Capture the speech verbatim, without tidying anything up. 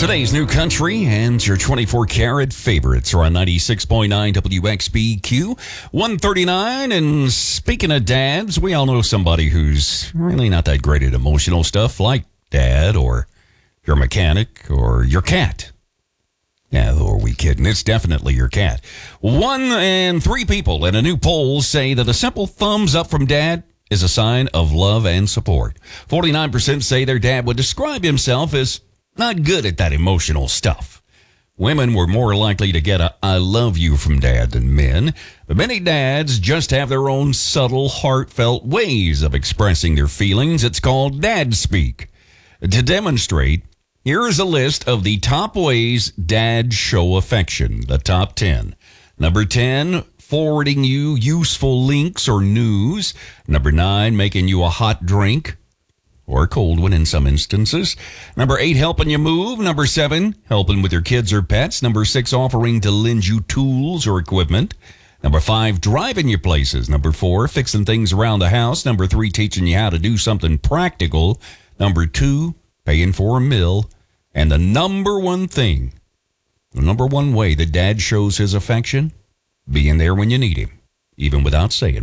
Today's new country and your twenty-four karat favorites are on ninety-six point nine W X B Q one thirty-nine. And speaking of dads, we all know somebody who's really not that great at emotional stuff, like dad or your mechanic or your cat. Yeah, who are we kidding? It's definitely your cat. One and three people in a new poll say that a simple thumbs up from dad is a sign of love and support. forty-nine percent say their dad would describe himself as not good at that emotional stuff. Women were more likely to get a I love you from dad than men, but many dads just have their own subtle, heartfelt ways of expressing their feelings. It's called dad speak. To demonstrate, here is a list of the top ways dads show affection, the top ten. Number ten, forwarding you useful links or news. Number nine, making you a hot drink. Or a cold one in some instances. Number eight, helping you move. Number seven, helping with your kids or pets. Number six, offering to lend you tools or equipment. Number five, driving you places. Number four, fixing things around the house. Number three, teaching you how to do something practical. Number two, paying for a meal. And the number one thing, the number one way that dad shows his affection, being there when you need him, even without saying